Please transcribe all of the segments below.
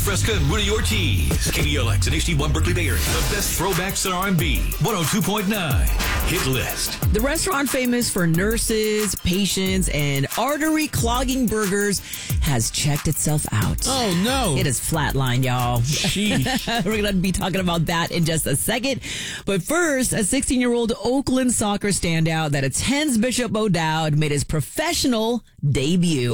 Fresca and Rudy Ortiz. KDLX and HD1 Berkeley Bay Area. The best throwbacks in R&B. 102.9. Hit list. The restaurant famous for nurses, patients, and artery clogging burgers has checked itself out. Oh, no. It is flatline, y'all. Sheesh. We're going to be talking about that in just a second. But first, a 16-year-old Oakland soccer standout that attends Bishop O'Dowd made his professional debut.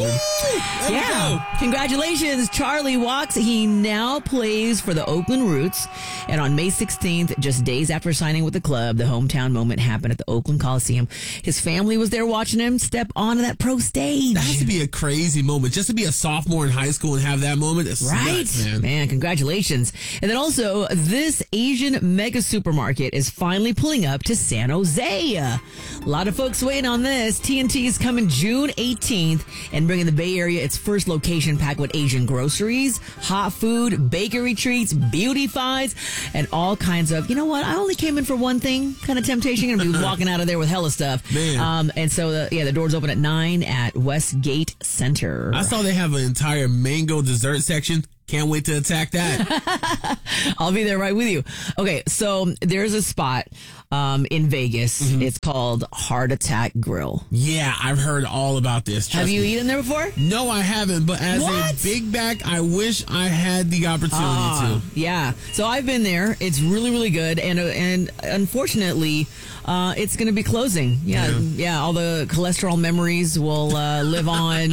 Congratulations, Charlie Walks. He now plays for the Oakland Roots. And on May 16th, just days after signing with the club, the hometown moment happened at the Oakland Coliseum. His family was there watching him step onto that pro stage. That has to be a crazy moment. Just to be a sophomore in high school and have that moment. It's right. nuts, man, congratulations. And then also, this Asian mega supermarket is finally pulling up to San Jose. A lot of folks waiting on this. TNT is coming June 18th and bringing the Bay Area its first location packed with Asian groceries, hot food, bakery treats, beauty finds, and all kinds of, you know what, I only came in for one thing kind of temptation. You're going to be walking out of there with hella stuff. Man. And so, the doors open at 9 at Westgate Center. I saw they have an entire mango dessert section. Can't wait to attack that. I'll be there right with you. Okay, so there's a spot in Vegas. Mm-hmm. It's called Heart Attack Grill. Yeah, I've heard all about this. Have Trust you me. eaten there before? No, I haven't. But as What? a big back, I wish I had the opportunity to. Yeah. So I've been there. It's really, really good. And unfortunately, it's going to be closing. Yeah. All the cholesterol memories will live on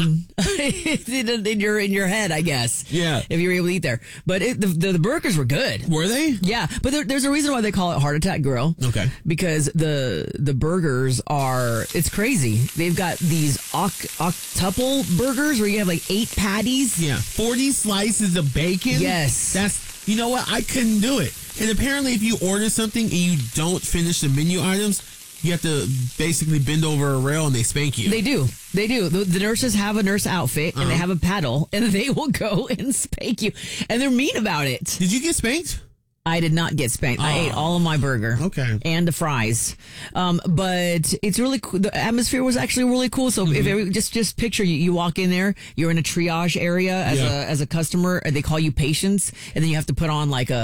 in your head, I guess. Yeah. If you were able to eat there. But the burgers were good. Were they? Yeah, but there's a reason why they call it Heart Attack Grill. Okay. Because the burgers it's crazy. They've got these octuple burgers where you have like 8 patties. Yeah. 40 slices of bacon. Yes. You know what? I couldn't do it. And apparently if you order something and you don't finish the menu items, you have to basically bend over a rail and they spank you. They do. The nurses have a nurse outfit and they have a paddle and they will go and spank you. And they're mean about it. Did you get spanked? I did not get spanked. I ate all of my burger. Okay. And the fries. But it's really cool. The atmosphere was actually really cool. So if just picture you walk in there, you're in a triage area as a customer, and they call you patients, and then you have to put on like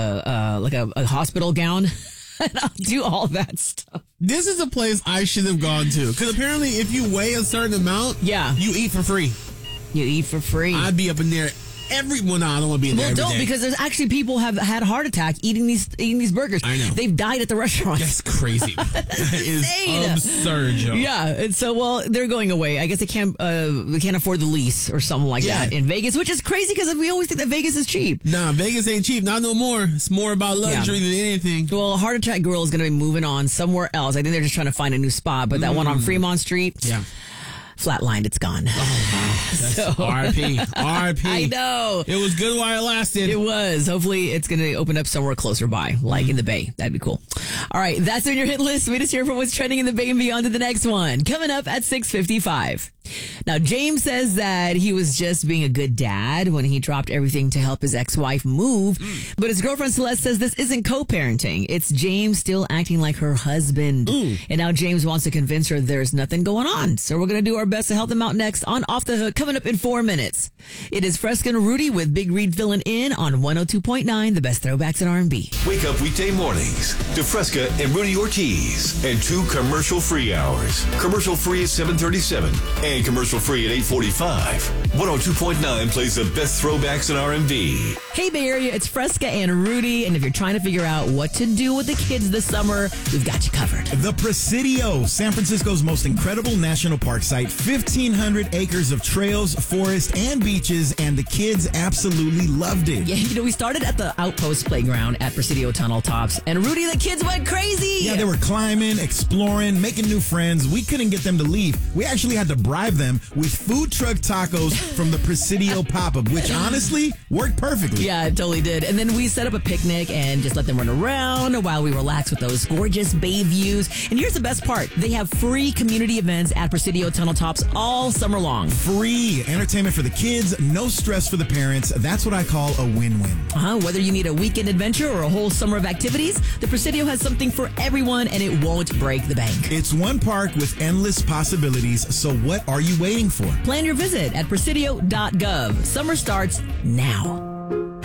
a hospital gown. And I'll do all that stuff. This is a place I should have gone to. Because apparently if you weigh a certain amount, you eat for free. You eat for free. I'd be up in there. I don't want to be in there every don't, day. because there's actually people have had a heart attack eating these burgers. I know. They've died at the restaurant. That's crazy. That is absurd, Joe. Yeah, and so they're going away. I guess they can't afford the lease or something like that in Vegas, which is crazy because we always think that Vegas is cheap. Nah, Vegas ain't cheap. Not no more. It's more about luxury than anything. Well, Heart Attack Grill is going to be moving on somewhere else. I think they're just trying to find a new spot, but that one on Fremont Street, flatlined, it's gone. That's RIP. RIP. I know. It was good while it lasted. It was. Hopefully it's going to open up somewhere closer by, like in the Bay. That'd be cool. All right, that's on your hit list. We just hear from what's trending in the Bay and beyond to the next one. Coming up at 6:55. Now, James says that he was just being a good dad when he dropped everything to help his ex-wife move. But his girlfriend Celeste says this isn't co-parenting. It's James still acting like her husband. And now James wants to convince her there's nothing going on. So we're going to do our best to help them out next on Off the Hook, coming up in 4 minutes. It is Fresca and Rudy with Big Reed filling in on 102.9, the best throwbacks in R&B. Wake up weekday mornings to Fresca and Rudy Ortiz and 2 commercial-free hours. Commercial-free at 7:37 and commercial-free at 8:45. 102.9 plays the best throwbacks in R&B. Hey, Bay Area, it's Fresca and Rudy. And if you're trying to figure out what to do with the kids this summer, we've got you covered. The Presidio, San Francisco's most incredible national park site. 1,500 acres of trails, forest, and beaches, and the kids absolutely loved it. Yeah, we started at the Outpost Playground at Presidio Tunnel Tops, and Rudy, the kids went crazy. Yeah, they were climbing, exploring, making new friends. We couldn't get them to leave. We actually had to bribe them with food truck tacos from the Presidio pop-up, which honestly worked perfectly. Yeah, it totally did. And then we set up a picnic and just let them run around while we relax with those gorgeous bay views. And here's the best part. They have free community events at Presidio Tunnel Tops all summer long. Free entertainment for the kids, no stress for the parents. That's what I call a win-win. Whether you need a weekend adventure or a whole summer of activities, the Presidio has something for everyone, and it won't break the bank. It's one park with endless possibilities, so what are you waiting for? Plan your visit at presidio.gov. Summer starts now.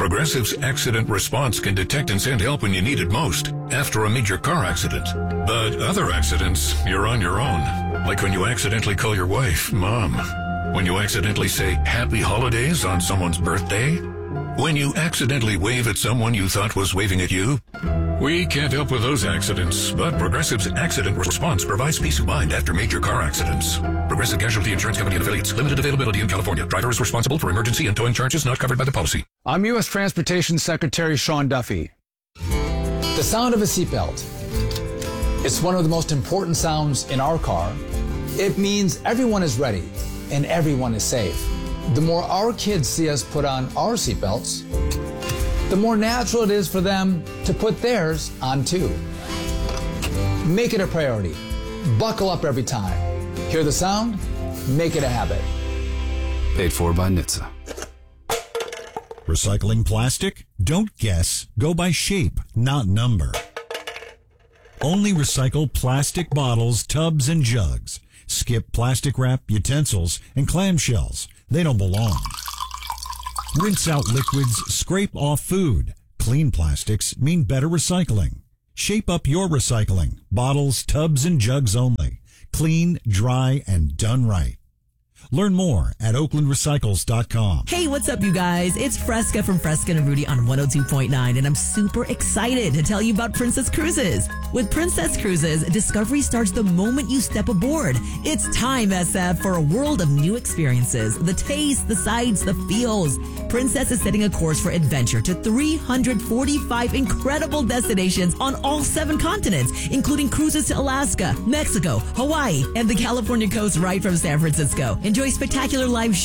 Progressive's accident response can detect and send help when you need it most, after a major car accident. But other accidents, you're on your own. Like when you accidentally call your wife, Mom. When you accidentally say Happy Holidays on someone's birthday. When you accidentally wave at someone you thought was waving at you. We can't help with those accidents, but Progressive's accident response provides peace of mind after major car accidents. Progressive Casualty Insurance Company and affiliates. Limited availability in California. Driver is responsible for emergency and towing charges not covered by the policy. I'm U.S. Transportation Secretary Sean Duffy. The sound of a seatbelt. It's one of the most important sounds in our car. It means everyone is ready and everyone is safe. The more our kids see us put on our seatbelts, the more natural it is for them to put theirs on too. Make it a priority. Buckle up every time. Hear the sound? Make it a habit. Paid for by NHTSA. Recycling plastic? Don't guess. Go by shape, not number. Only recycle plastic bottles, tubs, and jugs. Skip plastic wrap, utensils, and clamshells. They don't belong. Rinse out liquids, scrape off food. Clean plastics mean better recycling. Shape up your recycling. Bottles, tubs, and jugs only. Clean, dry, and done right. Learn more at oaklandrecycles.com. Hey, what's up, you guys? It's Fresca from Fresca and Rudy on 102.9, and I'm super excited to tell you about Princess Cruises. With Princess Cruises, discovery starts the moment you step aboard. It's time, SF, for a world of new experiences. The taste, the sights, the feels. Princess is setting a course for adventure to 345 incredible destinations on all 7 continents, including cruises to Alaska, Mexico, Hawaii, and the California coast right from San Francisco. Enjoy spectacular live